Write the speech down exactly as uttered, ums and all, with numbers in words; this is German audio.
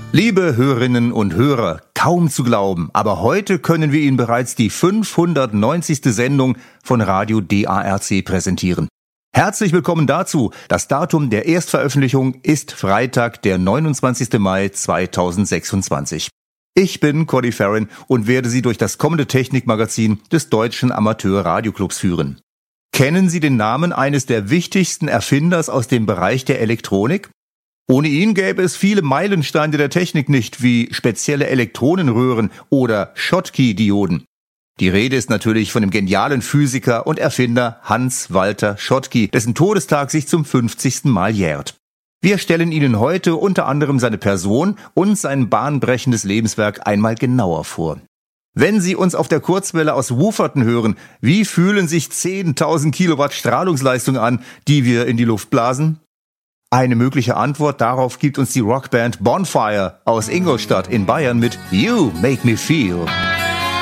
Liebe Hörerinnen und Hörer, kaum zu glauben, aber heute können wir Ihnen bereits die fünfhundertneunzigste Sendung von Radio D A R C präsentieren. Herzlich willkommen dazu. Das Datum der Erstveröffentlichung ist Freitag, der neunundzwanzigste Mai zweitausendsechsundzwanzig. Ich bin Cody Farron und werde Sie durch das kommende Technikmagazin des Deutschen Amateur-Radioclubs führen. Kennen Sie den Namen eines der wichtigsten Erfinders aus dem Bereich der Elektronik? Ohne ihn gäbe es viele Meilensteine der Technik nicht, wie spezielle Elektronenröhren oder Schottky-Dioden. Die Rede ist natürlich von dem genialen Physiker und Erfinder Hans Walter Schottky, dessen Todestag sich zum fünfzigsten Mal jährt. Wir stellen Ihnen heute unter anderem seine Person und sein bahnbrechendes Lebenswerk einmal genauer vor. Wenn Sie uns auf der Kurzwelle aus Wufferton hören, wie fühlen sich zehntausend Kilowatt Strahlungsleistung an, die wir in die Luft blasen? Eine mögliche Antwort darauf gibt uns die Rockband Bonfire aus Ingolstadt in Bayern mit You Make Me Feel.